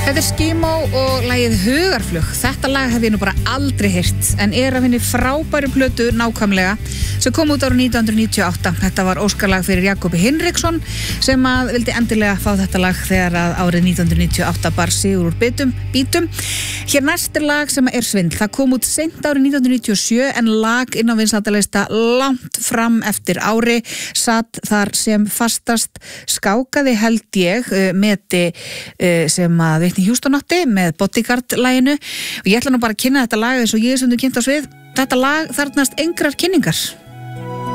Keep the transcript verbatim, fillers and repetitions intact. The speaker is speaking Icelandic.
Þetta er Skimo og lagið Hugarflug. Þetta lag hef ég nú bara aldrei heyrt, en er af henni frábæru plötu nákvæmlega sem kom út árið nítján hundruð níutíu og átta. Þetta var óskarlag fyrir Jakobi Hinriksson sem að vildi endilega fá þetta lag þegar að árið nítján hundruð níutíu og átta bar sigur úr bitum, bítum. Hér næst er lag sem er svindl. Það kom út seint árið nítján hundruð níutíu og sjö en lag inn á vinsældarlista langt fram eftir ári, satt þar sem fastast, skákaði held ég meti sem að Whitney Houston átti með Bodyguard-laginu og ég ætla nú bara að kynna þetta lag eins og ég er sem þú kynnt á svið. Þetta lag þarfnast engrar kynningar.